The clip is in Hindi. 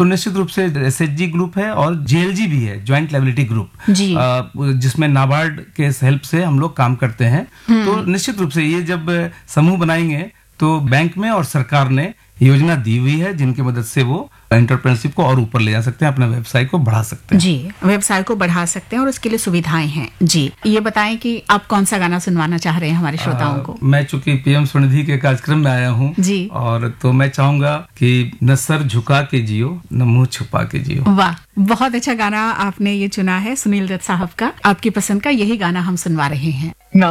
तो निश्चित रूप से एसएचजी ग्रुप है और जेएलजी भी है, ज्वाइंट लायबिलिटी ग्रुप, जिसमें नाबार्ड के हेल्प से हम लोग काम करते हैं। तो निश्चित रूप से ये जब समूह बनाएंगे तो बैंक में और सरकार ने योजना दी हुई है जिनकी मदद से वो एंटरप्रेन्योरशिप को और ऊपर ले जा सकते हैं, अपना व्यवसाय को बढ़ा सकते हैं। जी, व्यवसाय को बढ़ा सकते हैं और उसके लिए सुविधाएं हैं। जी, ये बताएं कि आप कौन सा गाना सुनवाना चाह रहे हैं हमारे श्रोताओं को? मैं चूंकि पीएम स्वनिधि के कार्यक्रम में आया हूँ जी, और तो मैं चाहूंगा कि न सर झुका के जियो न मुंह छुपा के जियो। वाह, बहुत अच्छा गाना आपने ये चुना है सुनील दत्त साहब का। आपकी पसंद का यही गाना हम सुनवा रहे हैं।